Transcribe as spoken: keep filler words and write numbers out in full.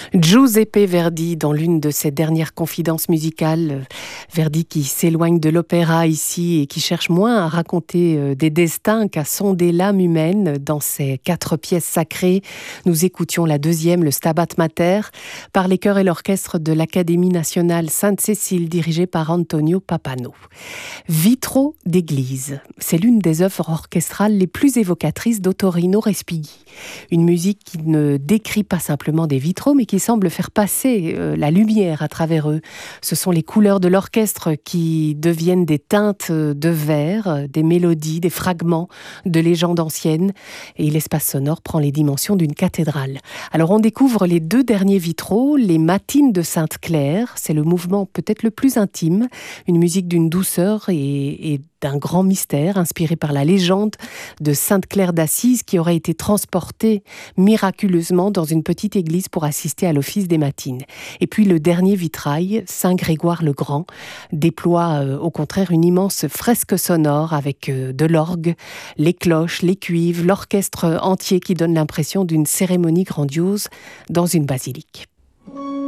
Giuseppe Verdi, dans l'une de ses dernières confidences musicales, Verdi qui s'éloigne de l'opéra ici et qui cherche moins à raconter des destins qu'à sonder l'âme humaine dans ses quatre pièces sacrées. Nous écoutions la deuxième, le Stabat Mater, par les chœurs et l'orchestre de l'Académie nationale Sainte-Cécile, dirigé par Antonio Pappano. Vitraux d'église, c'est l'une des œuvres orchestrales les plus évocatrices d'Ottorino Respighi. Une musique qui ne décrit pas simplement des vitraux, mais qui semble faire passer euh, la lumière à travers eux. Ce sont les couleurs de l'orchestre qui deviennent des teintes de verre, des mélodies, des fragments de légendes anciennes, et l'espace sonore prend les dimensions d'une cathédrale. Alors on découvre les deux derniers vitraux, les Matines de Sainte-Claire, c'est le mouvement peut-être le plus intime, une musique d'une douceur et, et d'un grand mystère, inspiré par la légende de Sainte-Claire d'Assise qui aurait été transportée miraculeusement dans une petite église pour assister à l'office des matines. Et puis le dernier vitrail, Saint Grégoire le Grand, déploie euh, au contraire une immense fresque sonore avec euh, de l'orgue, les cloches, les cuivres, l'orchestre entier qui donne l'impression d'une cérémonie grandiose dans une basilique.